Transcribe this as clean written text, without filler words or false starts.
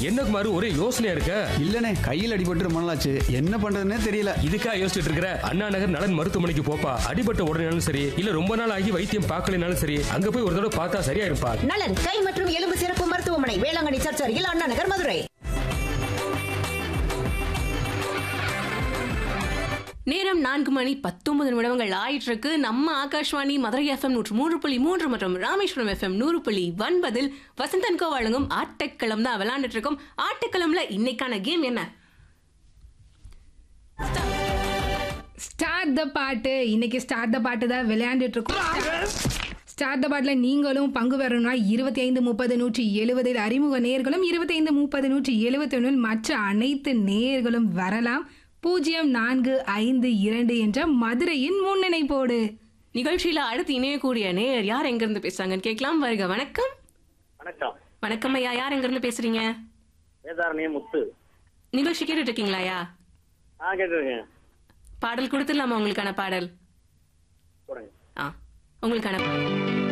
என்ன குமாரு ஒரே யோசனையா இருக்க? இல்லனே, கையில் அடிபட்டு ரொம்ப நாளாச்சு. என்ன பண்றதுன்னே தெரியல. இதுக்கா யோசிச்சுட்டு இருக்கிற? அண்ணா நகர் நலன் மருத்துவமனைக்கு போப்பா. அடிபட்ட உடனேனாலும் சரி, இல்ல ரொம்ப நாள் ஆகி வைத்தியம் பார்க்கலனாலும் சரி, அங்க போய் ஒரு தடவை பார்த்தா சரியா இருப்பா. நலன் கை மற்றும் எலும்பு சிறப்பு மருத்துவமனை, வேளாங்கண்ணி சர்ச் அருகில், அண்ணா நகர், மதுரை. நேரம் 4:19 ஆயிட்டு இருக்கு. நம்ம ஆகாஷ்வாணி மதுரை FM 103.3 மற்றும் ராமேஸ்வரம் FM 100.9 வசந்தன்கோ வழங்கும் ஆட்டக்களம் தான் விளையாண்டுட்டு இருக்கோம். ஆட்டக்களம்ல இன்னைக்கான கேம் என்ன? ஸ்டார்ட் த பாட்டு. இன்னைக்கு ஸ்டார்ட் த பாட்டு தான் விளையாண்டுட்டு இருக்கோம். ஸ்டார்ட் த பாட்டில் நீங்களும் பங்கு பெறணும்னா 25-30-170 அறிமுக நேர்களும் 25-30-171 மற்ற அனைத்து நேர்களும் வரலாம். 0452 என்ற மதுரையின் முன்னிணைப்போடு நிகழ்ச்சியில அடுத்து இணையக்கூடிய நேர் யார் எங்க இருந்து பேசுறாங்கன்னு கேட்கலாம். வருக. வணக்கம். வணக்கம். வணக்கம் ஐயா, யார் எங்க இருந்து பேசுறீங்க? வேதாரண்ய முத்து. நிகழ்ச்சி கேட்டுட்டு இருக்கீங்களா ஐயா? கேட்டுருக்கேன். பாடல் கொடுத்துடலாமா? உங்களுக்கான பாடல் போடுங்க. உங்களுக்கான